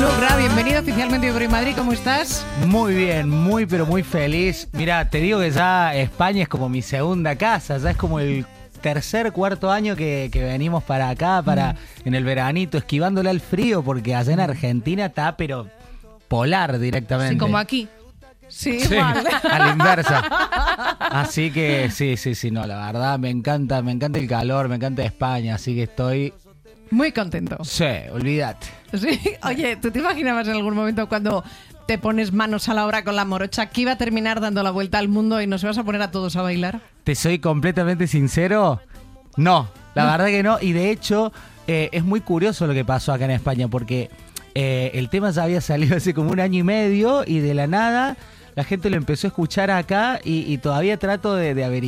Lucra, bienvenido oficialmente a Ibero y Madrid, ¿cómo estás? Muy bien, muy pero muy feliz. Mira, te digo que ya España es como mi segunda casa, ya es como el cuarto año que venimos para acá, en el veranito, esquivándole al frío, porque allá en Argentina está, pero polar directamente. Sí, como aquí. Sí, Sí, igual. a la inversa. Así que sí, no, la verdad me encanta el calor, me encanta España, así que estoy... Muy contento. Sí, olvídate. Sí. Oye, ¿tú te imaginabas en algún momento cuando te pones manos a la obra con la morocha que iba a terminar dando la vuelta al mundo y nos ibas a poner a todos a bailar? ¿Te soy completamente sincero? No, la verdad que no. Y de hecho, es muy curioso lo que pasó acá en España, porque el tema ya había salido hace como 1 año y medio y de la nada la gente lo empezó a escuchar acá y todavía trato de averiguar